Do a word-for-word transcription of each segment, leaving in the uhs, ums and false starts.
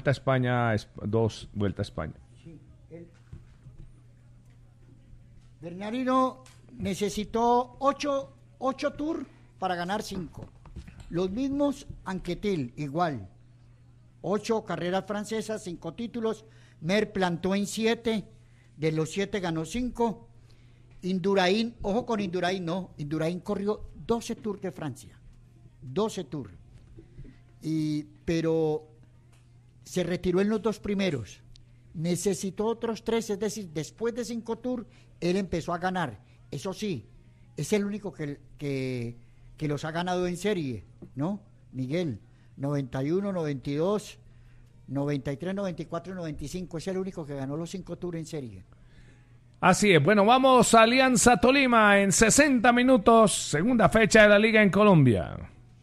Vuelta a España, dos Vuelta a España. Sí, el... Bernardino necesitó ocho, ocho tours para ganar cinco. Los mismos Anquetil, igual. Ocho carreras francesas, cinco títulos. Mer plantó en siete. De los siete ganó cinco. Indurain, ojo con Indurain, no. Indurain corrió doce Tours de Francia. doce Tours. Y, pero se retiró en los dos primeros. Necesitó otros tres, es decir, después de cinco Tours, él empezó a ganar. Eso sí, es el único que, que, que los ha ganado en serie, ¿no? Miguel, noventa y uno, noventa y dos, noventa y tres, noventa y cuatro, noventa y cinco, es el único que ganó los cinco Tours en serie. Así es, bueno, vamos a Alianza Tolima en sesenta minutos, segunda fecha de la Liga en Colombia.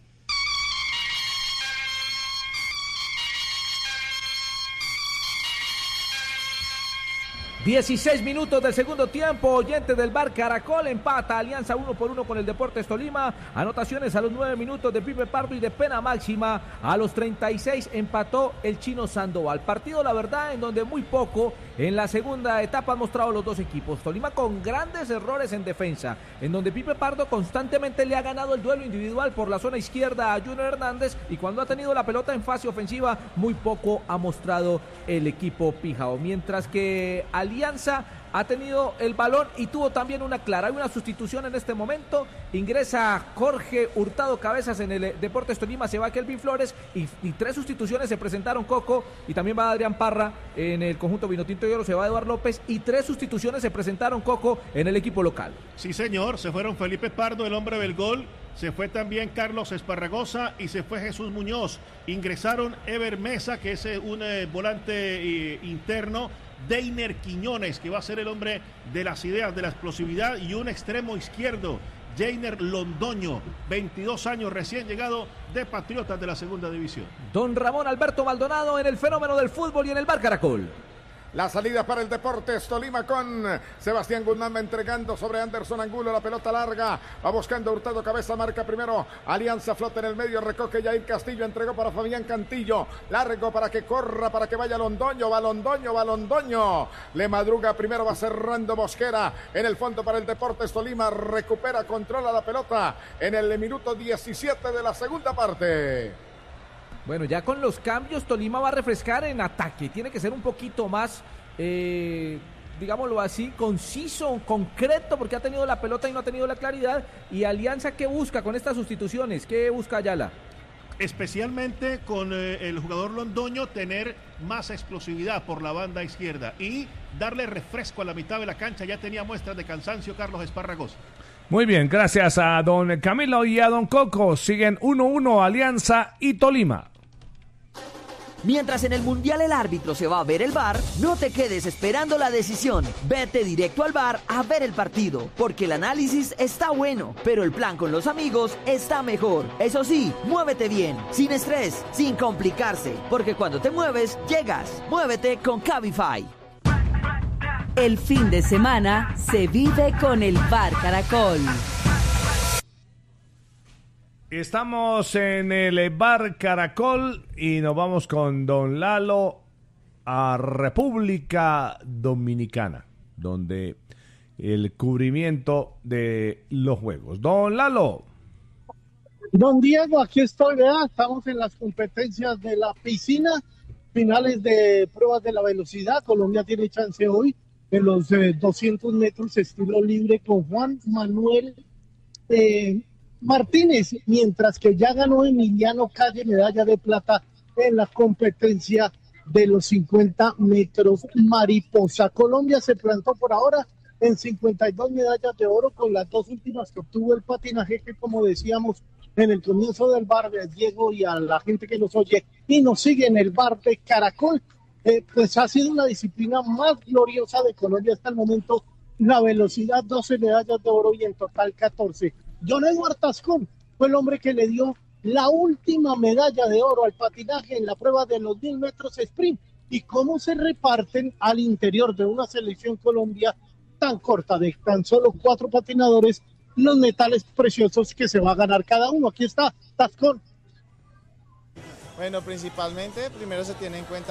dieciséis minutos del segundo tiempo, oyente del bar Caracol, empata Alianza uno por uno con el Deportes Tolima, anotaciones a los nueve minutos de Pipe Pardo y de pena máxima, a los treinta y seis empató el Chino Sandoval. Partido, la verdad, en donde muy poco en la segunda etapa han mostrado los dos equipos. Tolima con grandes errores en defensa, en donde Pipe Pardo constantemente le ha ganado el duelo individual por la zona izquierda a Junior Hernández, y cuando ha tenido la pelota en fase ofensiva, muy poco ha mostrado el equipo pijao, mientras que Alianza ha tenido el balón y tuvo también una clara. Hay una sustitución en este momento, ingresa Jorge Hurtado Cabezas en el Deportes Tolima, se va Kelvin Flores y, y tres sustituciones se presentaron, Coco, y también va Adrián Parra en el conjunto Vinotinto y Oro, se va Eduardo López y tres sustituciones se presentaron, Coco, en el equipo local. Sí, señor, se fueron Felipe Pardo, el hombre del gol, se fue también Carlos Esparragosa y se fue Jesús Muñoz. Ingresaron Ever Mesa, que es un eh, volante eh, interno, Deiner Quiñones, que va a ser el hombre de las ideas, de la explosividad, y un extremo izquierdo, Jainer Londoño, veintidós años, recién llegado de Patriotas de la segunda división. Don Ramón Alberto Maldonado en el fenómeno del fútbol y en el bar Caracol. La salida para el Deportes Tolima con Sebastián Guzmán entregando sobre Anderson Angulo, la pelota larga, va buscando Hurtado Cabeza, marca primero Alianza, flota en el medio, recoge Jair Castillo, entregó para Fabián Cantillo, largo para que corra, para que vaya Londoño, va Londoño, va Londoño, le madruga primero, va cerrando Mosquera, en el fondo para el Deportes Tolima, recupera, controla la pelota en el minuto diecisiete de la segunda parte. Bueno, ya con los cambios Tolima va a refrescar en ataque, tiene que ser un poquito más, eh, digámoslo así, conciso, concreto, porque ha tenido la pelota y no ha tenido la claridad. Y Alianza, ¿qué busca con estas sustituciones? ¿Qué busca Ayala? Especialmente con eh, el jugador Londoño, tener más explosividad por la banda izquierda y darle refresco a la mitad de la cancha. Ya tenía muestras de cansancio Carlos Esparragosa. Muy bien, gracias a don Camilo y a don Coco. Siguen uno uno Alianza y Tolima. Mientras en el Mundial el árbitro se va a ver el V A R, no te quedes esperando la decisión. Vete directo al V A R a ver el partido, porque el análisis está bueno, pero el plan con los amigos está mejor. Eso sí, muévete bien, sin estrés, sin complicarse, porque cuando te mueves, llegas. Muévete con Cabify. El fin de semana se vive con el bar Caracol. Estamos en el bar Caracol y nos vamos con don Lalo a República Dominicana, donde el cubrimiento de los juegos. Don Lalo. Don Diego, aquí estoy, ¿verdad? Estamos en las competencias de la piscina, finales de pruebas de la velocidad. Colombia tiene chance hoy en los eh, doscientos metros estilo libre con Juan Manuel eh, Martínez, mientras que ya ganó Emiliano Calle medalla de plata en la competencia de los cincuenta metros mariposa. Colombia se plantó por ahora en cincuenta y dos medallas de oro, con las dos últimas que obtuvo el patinaje, que como decíamos en el comienzo del bar de Diego y a la gente que nos oye y nos sigue en el bar de Caracol, eh, pues ha sido una disciplina más gloriosa de Colombia hasta el momento. La velocidad, doce medallas de oro y en total catorce. John Edward Tascón fue el hombre que le dio la última medalla de oro al patinaje en la prueba de los mil metros sprint. Y cómo se reparten al interior de una selección Colombia tan corta, de tan solo cuatro patinadores, los metales preciosos que se va a ganar cada uno. Aquí está Tascón. Bueno, principalmente, primero se tiene en cuenta